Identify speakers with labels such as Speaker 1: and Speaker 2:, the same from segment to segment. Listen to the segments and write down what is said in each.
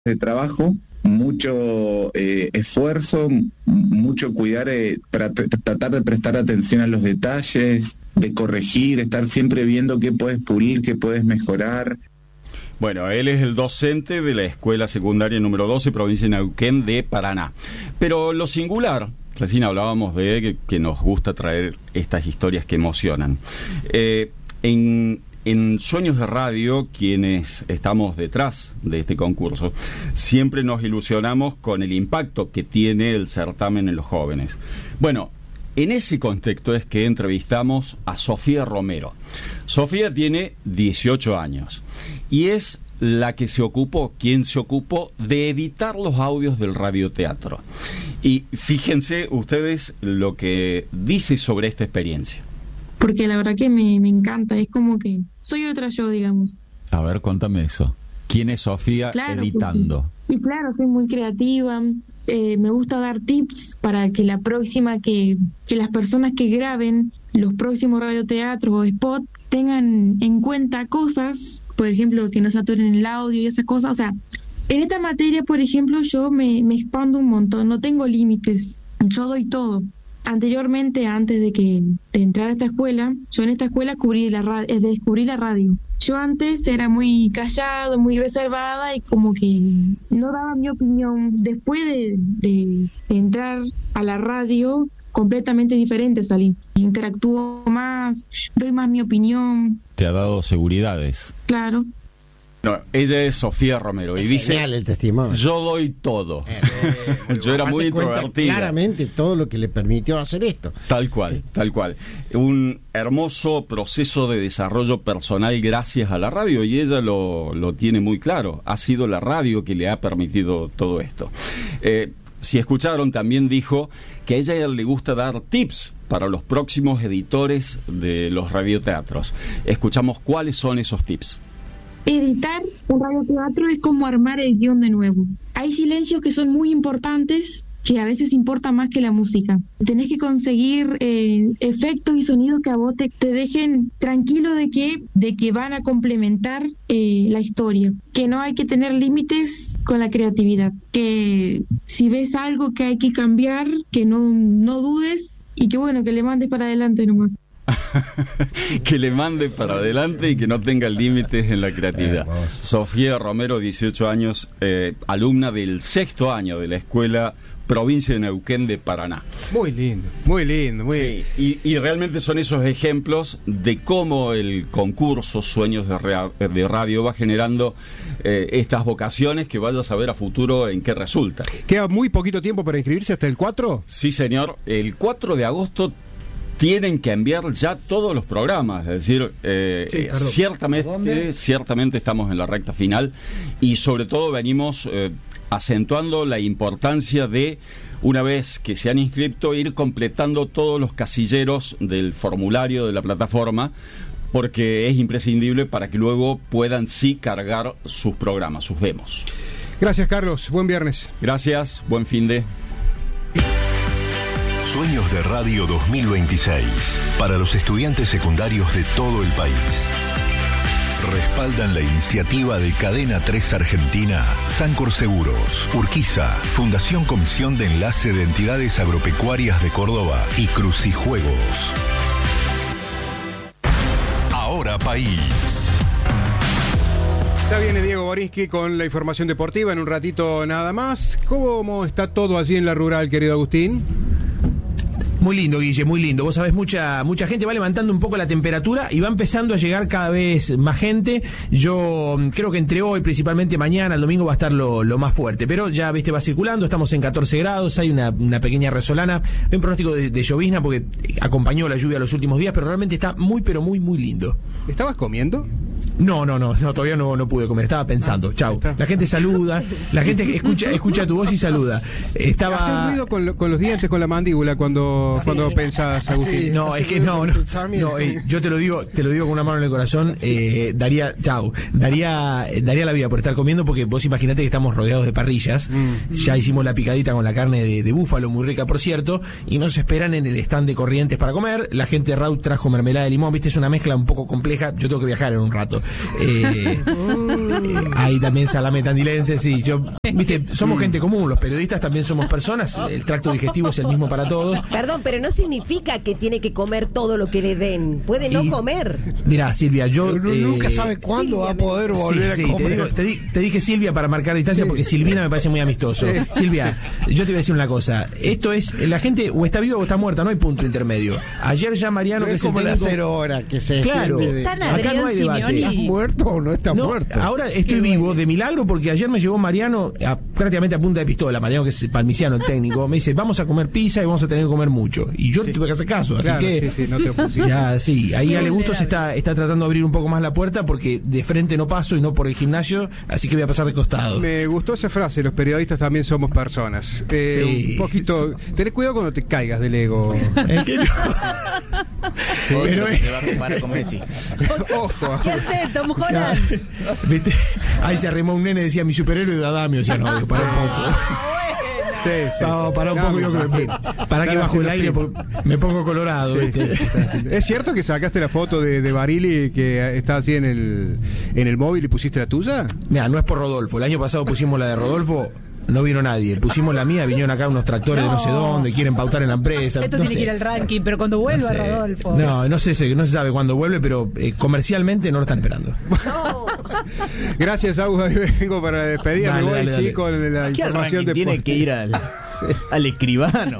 Speaker 1: de trabajo, mucho esfuerzo, mucho cuidar para tratar de prestar atención a los detalles, de corregir, estar siempre viendo qué puedes pulir, qué puedes mejorar.
Speaker 2: Bueno, él es el docente de la Escuela Secundaria número 12, provincia de Neuquén de Paraná. Pero lo singular, recién hablábamos de que nos gusta traer estas historias que emocionan. En Sueños de Radio, quienes estamos detrás de este concurso, siempre nos ilusionamos con el impacto que tiene el certamen en los jóvenes. Bueno, en ese contexto es que entrevistamos a Sofía Romero. Sofía tiene 18 años y es quien se ocupó de editar los audios del radioteatro. Y fíjense ustedes lo que dice sobre esta experiencia.
Speaker 3: Porque la verdad que me encanta, es como que soy otra yo, digamos.
Speaker 4: A ver, contame eso. ¿Quién es Sofía editando?
Speaker 3: Y claro, soy muy creativa, me gusta dar tips para que la próxima, que las personas que graben los próximos radioteatros o spot tengan en cuenta cosas, por ejemplo, que no saturen el audio y esas cosas. O sea, en esta materia, por ejemplo, yo me expando un montón, no tengo límites, yo doy todo. Anteriormente, antes de entrar a esta escuela, yo en esta escuela descubrí la radio. Yo antes era muy callado, muy reservada y como que no daba mi opinión. Después de entrar a la radio, completamente diferente salí. Interactúo más, doy más mi opinión.
Speaker 4: ¿Te ha dado seguridades?
Speaker 3: Claro.
Speaker 2: No, ella es Sofía Romero y dice,
Speaker 5: genial el testimonio.
Speaker 2: Yo doy todo. Yo era muy introvertida.
Speaker 5: Claramente todo lo que le permitió hacer esto.
Speaker 2: Tal cual. Un hermoso proceso de desarrollo personal gracias a la radio, y ella lo tiene muy claro. Ha sido la radio que le ha permitido todo esto. Si escucharon, también dijo que a ella le gusta dar tips para los próximos editores de los radioteatros. Escuchamos cuáles son esos tips.
Speaker 3: Editar un radioteatro es como armar el guión de nuevo. Hay silencios que son muy importantes, que a veces importa más que la música. Tenés que conseguir efectos y sonidos que a vos te dejen tranquilo de que van a complementar la historia. Que no hay que tener límites con la creatividad. Que si ves algo que hay que cambiar, que no dudes y que bueno, que le mandes para adelante nomás.
Speaker 2: Que le mande para adelante y que no tenga límites en la creatividad. Sofía Romero, 18 años, alumna del 6º año de la Escuela Provincia de Neuquén de Paraná.
Speaker 6: Muy lindo.
Speaker 2: Sí, y realmente son esos ejemplos de cómo el concurso Sueños de Radio va generando estas vocaciones que vaya a saber a futuro en qué resulta.
Speaker 6: ¿Queda muy poquito tiempo para inscribirse hasta el 4?
Speaker 2: Sí, señor. El 4 de agosto tienen que enviar ya todos los programas, es decir, ciertamente estamos en la recta final y sobre todo venimos acentuando la importancia de, una vez que se han inscrito, ir completando todos los casilleros del formulario de la plataforma, porque es imprescindible para que luego puedan sí cargar sus programas, sus demos.
Speaker 6: Gracias, Carlos. Buen viernes.
Speaker 2: Gracias, buen fin de...
Speaker 7: Sueños de Radio 2026, para los estudiantes secundarios de todo el país. Respaldan la iniciativa de Cadena 3 Argentina, Sancor Seguros, Urquiza, Fundación Comisión de Enlace de Entidades Agropecuarias de Córdoba y Crucijuegos. Ahora País.
Speaker 6: Ya viene Diego Borinsky con la información deportiva en un ratito nada más. ¿Cómo está todo allí en la rural, querido Agustín?
Speaker 8: Muy lindo, Guille, muy lindo. Vos sabés, mucha gente va levantando un poco la temperatura y va empezando a llegar cada vez más gente. Yo creo que entre hoy, principalmente mañana, el domingo va a estar lo más fuerte. Pero ya, viste, va circulando, estamos en 14 grados, hay una pequeña resolana. Hay un pronóstico de llovizna porque acompañó la lluvia los últimos días, pero realmente está muy, pero muy, muy lindo.
Speaker 6: ¿Estabas comiendo?
Speaker 8: No, todavía no pude comer, estaba pensando. Chau. La gente saluda, la gente escucha tu voz y saluda.
Speaker 6: ¿Haces ruido con los dientes, con la mandíbula cuando pensás, Agustín?
Speaker 8: No, es que no, yo te lo digo con una mano en el corazón, daría la vida por estar comiendo, porque vos imaginate que estamos rodeados de parrillas. Ya hicimos la picadita con la carne de búfalo, muy rica por cierto, y nos esperan en el stand de Corrientes para comer. La gente de Raut trajo mermelada de limón, viste, es una mezcla un poco compleja, yo tengo que viajar en un rato. Hay también salame tandilense, sí. Viste, somos gente común, los periodistas también somos personas, el tracto digestivo es el mismo para todos.
Speaker 9: Perdón, pero no significa que tiene que comer todo lo que le den. Puede no comer.
Speaker 8: Mirá, Silvia, yo...
Speaker 5: nunca sabe cuándo va a poder volver a comer.
Speaker 8: Te dije Silvia para marcar distancia porque Silvina me parece muy amistoso. Silvia, yo te voy a decir una cosa. Esto es, la gente o está viva o está muerta, no hay punto intermedio. Ayer ya Mariano, que es
Speaker 5: como
Speaker 8: el
Speaker 5: la
Speaker 8: técnico...
Speaker 5: 0 horas que se
Speaker 8: Claro,
Speaker 5: acá
Speaker 8: no hay debate.
Speaker 5: ¿Estás muerto o no estás muerto?
Speaker 8: Ahora estoy vivo de milagro porque ayer me llegó Mariano prácticamente a punta de pistola. Mariano, que es palmiciano, el técnico, me dice, vamos a comer pizza y vamos a tener que comer mucho. Y yo tuve que hacer caso, así que...
Speaker 6: no te opusiste.
Speaker 8: Ya, sí, ahí Ale Gusto se está tratando de abrir un poco más la puerta porque de frente no paso y no por el gimnasio, así que voy a pasar de costado.
Speaker 6: Me gustó esa frase, los periodistas también somos personas. Un poquito... Tenés cuidado cuando te caigas del ego.
Speaker 8: ¿El qué no?
Speaker 10: Pero te va a comparar con Messi.
Speaker 6: Ojo.
Speaker 9: ¿Qué haces, Tom Holland?
Speaker 8: ¿Viste? Ahí se arrimó un nene y decía mi superhéroe de Adamio, o sea, no, para un poco. Para un poco, yo creo que para que bajo el aire me pongo colorado.
Speaker 6: ¿Es cierto que sacaste la foto de Barili que está así en el móvil y pusiste la tuya?
Speaker 8: Mira, no es por Rodolfo. El año pasado pusimos la de Rodolfo. No vino nadie. Pusimos la mía, vinieron acá unos tractores de no sé dónde, quieren pautar en la empresa.
Speaker 11: Esto tiene que ir al ranking, pero cuando vuelva Rodolfo.
Speaker 8: No se sabe cuándo vuelve, pero comercialmente no lo están esperando.
Speaker 6: No. Gracias, Agus. Vengo para despedirme. Dale. Con la información de
Speaker 10: tiene que ir al escribano.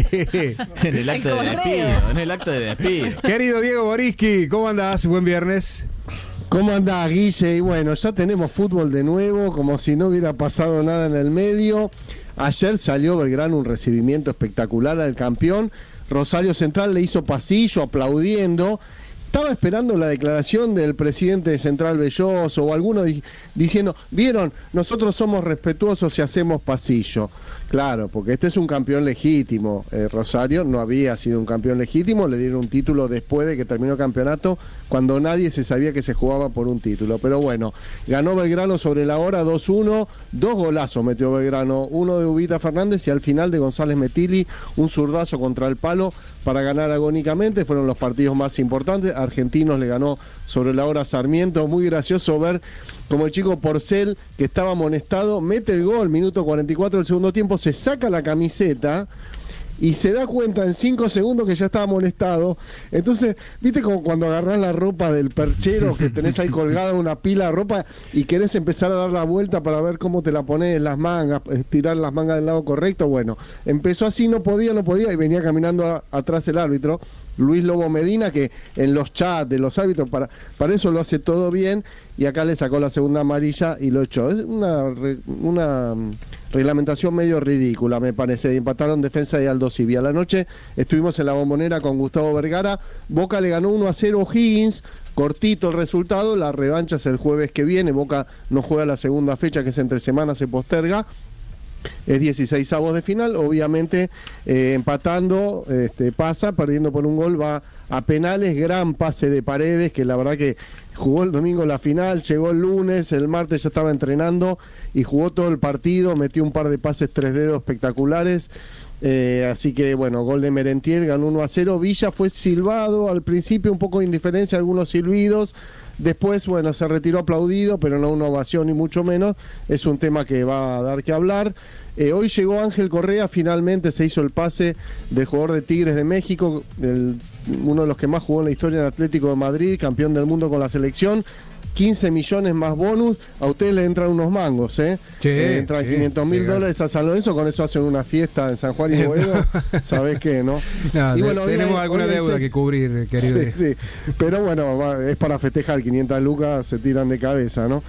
Speaker 10: En el acto de despido.
Speaker 6: Querido Diego Boriski, ¿cómo andás? Buen viernes.
Speaker 5: ¿Cómo andás, Guille? Y bueno, ya tenemos fútbol de nuevo, como si no hubiera pasado nada en el medio. Ayer salió Belgrano un recibimiento espectacular al campeón. Rosario Central le hizo pasillo aplaudiendo. Estaba esperando la declaración del presidente de Central Belloso o alguno diciendo, vieron, nosotros somos respetuosos y hacemos pasillo. Claro, porque este es un campeón legítimo. Rosario no había sido un campeón legítimo, le dieron un título después de que terminó el campeonato, cuando nadie se sabía que se jugaba por un título. Pero bueno, ganó Belgrano sobre la hora 2-1, 2 golazos metió Belgrano, uno de Ubita Fernández y al final de González Metilli, un zurdazo contra el palo para ganar agónicamente. Fueron los partidos más importantes. Argentinos le ganó sobre la hora Sarmiento. Muy gracioso ver como el chico Porcel, que estaba amonestado, mete el gol, minuto 44 del segundo tiempo, se saca la camiseta y se da cuenta en 5 segundos que ya estaba amonestado. Entonces, viste como cuando agarrás la ropa del perchero que tenés ahí colgada una pila de ropa y querés empezar a dar la vuelta para ver cómo te la ponés en las mangas, estirar las mangas del lado correcto. Bueno, empezó así, no podía y venía caminando atrás el árbitro Luis Lobo Medina, que en los chats de los árbitros para eso lo hace todo bien, y acá le sacó la segunda amarilla y lo echó. Es una reglamentación medio ridícula, me parece. Empataron Defensa y Aldo Civi. A la noche estuvimos en la Bombonera con Gustavo Vergara. Boca le ganó 1-0 O'Higgins, cortito el resultado. La revancha es el jueves que viene. Boca no juega la segunda fecha, que es entre semanas, se posterga. Es 16avos de final, obviamente empatando, pasa, perdiendo por un gol, va a penales. Gran pase de Paredes, que la verdad que jugó el domingo la final, llegó el lunes, el martes ya estaba entrenando y jugó todo el partido, metió un par de pases 3 dedos espectaculares. Así que bueno, gol de Merentiel, ganó 1-0. Villa fue silbado al principio, un poco de indiferencia, algunos silbidos. Después, bueno, se retiró aplaudido, pero no una ovación ni mucho menos. Es un tema que va a dar que hablar. Hoy llegó Ángel Correa, finalmente se hizo el pase del jugador de Tigres de México, uno de los que más jugó en la historia en Atlético de Madrid, campeón del mundo con la selección. 15 millones más bonus, a ustedes le entran unos mangos, entran $500,000 a San Lorenzo, con eso hacen una fiesta en San Juan y Boedo, ¿sabés qué, no?
Speaker 6: Y bueno, tenemos alguna deuda que cubrir, querido.
Speaker 5: Sí, pero bueno, es para festejar, 500 lucas se tiran de cabeza, ¿no?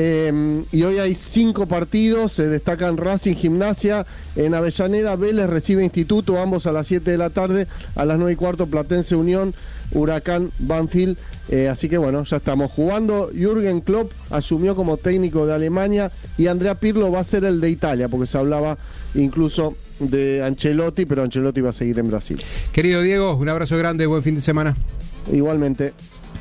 Speaker 5: Y hoy hay 5 partidos, se destacan Racing, Gimnasia, en Avellaneda, Vélez recibe Instituto, ambos a las 7 de la tarde, a las 9:15 Platense Unión, Huracán, Banfield. Así que bueno, ya estamos jugando. Jürgen Klopp asumió como técnico de Alemania y Andrea Pirlo va a ser el de Italia, porque se hablaba incluso de Ancelotti, pero Ancelotti va a seguir en Brasil.
Speaker 6: Querido Diego, un abrazo grande, buen fin de semana.
Speaker 5: Igualmente.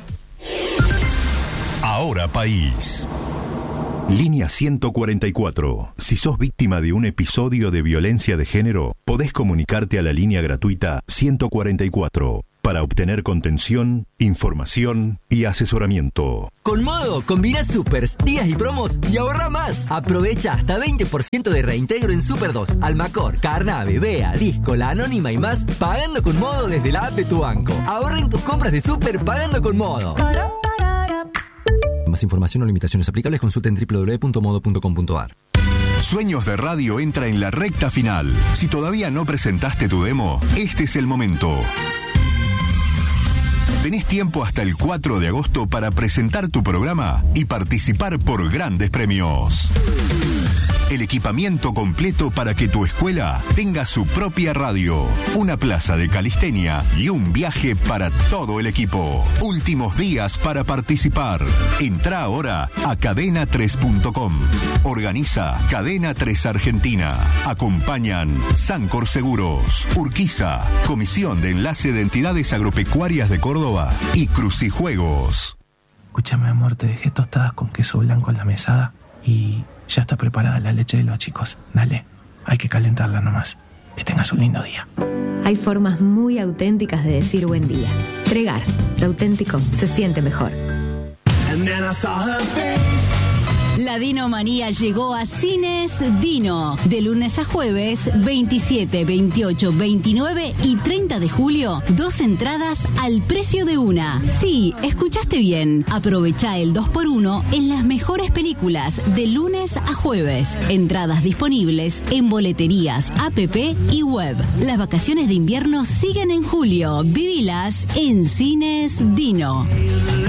Speaker 7: Ahora País. Línea 144. Si sos víctima de un episodio de violencia de género, podés comunicarte a la línea gratuita 144. para obtener contención, información y asesoramiento.
Speaker 12: Con Modo, combina supers, días y promos y ahorra más. Aprovecha hasta 20% de reintegro en Super 2, Almacor, Carnave, Bea, Disco, La Anónima y más, pagando con Modo desde la app de tu banco. Ahorra en tus compras de super pagando con Modo. Más información o limitaciones aplicables, consulta en www.modo.com.ar.
Speaker 7: Sueños de Radio entra en la recta final. Si todavía no presentaste tu demo, este es el momento. Tenés tiempo hasta el 4 de agosto para presentar tu programa y participar por grandes premios. El equipamiento completo para que tu escuela tenga su propia radio, una plaza de calistenia y un viaje para todo el equipo. Últimos días para participar. Entrá ahora a cadena3.com. Organiza Cadena 3 Argentina. Acompañan Sancor Seguros, Urquiza, Comisión de Enlace de Entidades Agropecuarias de Córdoba y Crucijuegos.
Speaker 13: Escúchame, amor, te dejé tostadas con queso blanco en la mesada y ya está preparada la leche de los chicos. Dale, hay que calentarla nomás. Que tengas un lindo día.
Speaker 14: Hay formas muy auténticas de decir buen día. Tregar, lo auténtico se siente mejor.
Speaker 15: La Dinomanía llegó a Cines Dino. De lunes a jueves, 27, 28, 29 y 30 de julio, 2 entradas al precio de una. Sí, escuchaste bien. Aprovecha el 2x1 en las mejores películas de lunes a jueves. Entradas disponibles en boleterías, app y web. Las vacaciones de invierno siguen en julio. Vivilas en Cines Dino.